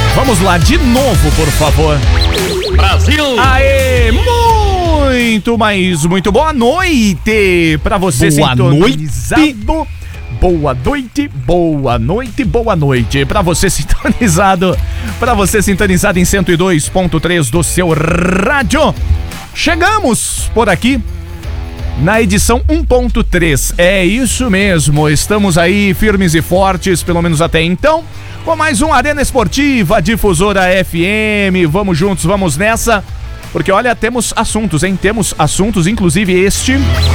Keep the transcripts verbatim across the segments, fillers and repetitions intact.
Vamos lá, de novo, por favor. Brasil! Aê, muito, mas muito boa noite pra você Boa sintonizado. noite. Boa noite, boa noite, boa noite pra você sintonizado, pra você sintonizado em cento e dois ponto três do seu rádio. Chegamos por aqui na edição um ponto três, é isso mesmo, estamos aí firmes e fortes, pelo menos até então, com mais um Arena Esportiva, Difusora F M, vamos juntos, vamos nessa, porque olha, temos assuntos, hein, temos assuntos, inclusive este,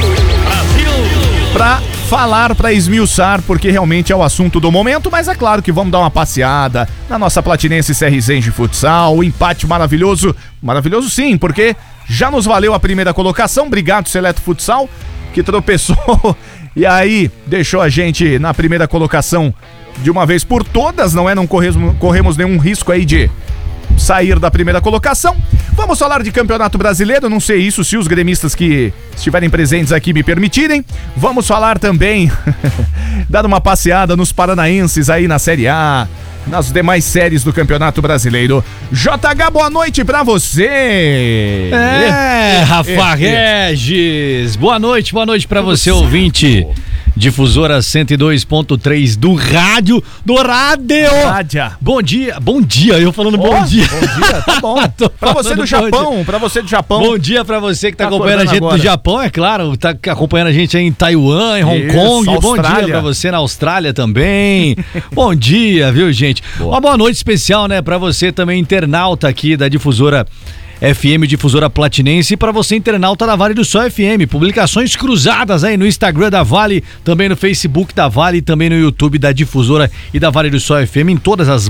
pra falar, pra esmiuçar, porque realmente é o assunto do momento, mas é claro que vamos dar uma passeada na nossa Platinense C R Zengi Futsal, o empate maravilhoso, maravilhoso sim, porque já nos valeu a primeira colocação, obrigado Seleto Futsal, que tropeçou e aí deixou a gente na primeira colocação de uma vez por todas, não é? Não corremos, corremos nenhum risco aí de sair da primeira colocação. Vamos falar de Campeonato Brasileiro, não sei isso se os gremistas que estiverem presentes aqui me permitirem. Vamos falar também, dar uma passeada nos paranaenses aí na Série A, nas demais séries do Campeonato Brasileiro. J H, boa noite pra você. É, Rafa Regis. Boa noite, boa noite pra você, ouvinte. Difusora cento e dois ponto três do rádio, do rádio. Rádia. Bom dia, bom dia, eu falando bom Oh, dia. Bom dia, tá bom. Pra você do Japão, pra você do Japão. Bom dia pra você que tá, Tá acompanhando a gente acordando do Japão, é claro, tá acompanhando a gente aí em Taiwan, em Hong Isso, Kong. Bom Austrália. dia pra você na Austrália também. Bom dia, viu, gente? Boa. Uma boa noite especial, né, pra você também, internauta aqui da Difusora F M, Difusora Platinense, e para você, internauta da Vale do Sol F M, publicações cruzadas aí no Instagram da Vale, também no Facebook da Vale, também no YouTube da Difusora e da Vale do Sol F M, em todas as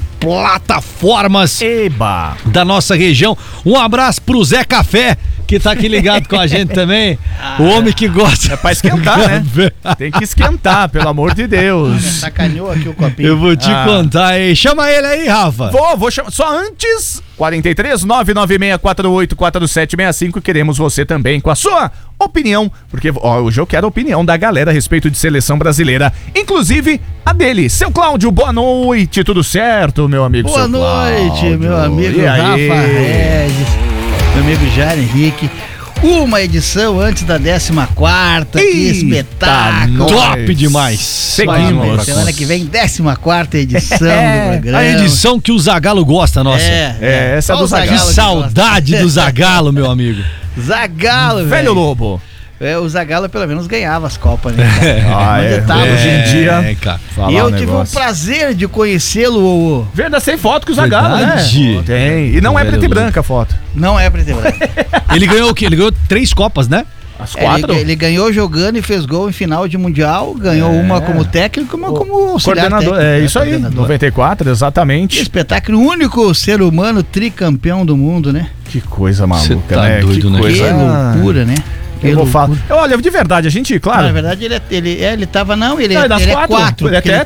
multiplataformas Eba. da nossa região. Um abraço pro Zé Café, que tá aqui ligado com a gente também, o homem que gosta. É pra esquentar, né? Tem que esquentar, pelo amor de Deus. Sacaneou aqui o copinho. Eu vou te Ah. contar aí, chama ele aí, Rafa. Vou, vou chamar. Só antes, quarenta e três, nove nove seis quatro oito quatro sete seis cinco, queremos você também com a sua opinião, porque ó, hoje eu quero a opinião da galera a respeito de seleção brasileira, inclusive a dele. Seu Cláudio, boa noite, tudo certo, meu amigo? Boa Seu noite, Cláudio? meu amigo E aí? Rafa Regis, meu amigo Jair Henrique. Uma edição antes da décima quarta, que Eita, espetáculo. nós. Top demais. Seguimos. Semana que vem, décima quarta edição É, do programa. A edição que o Zagalo gosta, nossa. É, É, essa é Só do o Zagallo. Que Zagallo saudade do Zagalo, meu amigo. Zagalo, velho. Velho Lobo. É, o Zagalo pelo menos ganhava as Copas, né? Ah, Onde é. tava, Hoje em gente? dia, É, cara. falar E eu um tive negócio. o prazer de conhecê-lo. Verdade, sem foto com o Zagallo, Verdade? né? Tem. E não é Velho preto e Lobo. branca a foto. Não é preto e branco. Ele ganhou o quê? Ele ganhou três Copas, né? As É, quatro? Ele, ele ganhou jogando e fez gol em final de Mundial, ganhou É. uma como técnico e uma como auxiliar Coordenador, técnico, é né? isso aí, Coordenador. noventa e quatro, Que exatamente. espetáculo, o único ser humano tricampeão do mundo, né? Que coisa maluca, Cê tá né? doido, que né? coisa. Que loucura, né? Que Eu vou falar. loucura. Olha, de verdade, a gente, Ah, claro. na verdade, ele, é- ele, é, ele tava, não, ele, É, ele das é quatro. quatro. Ele é porque ele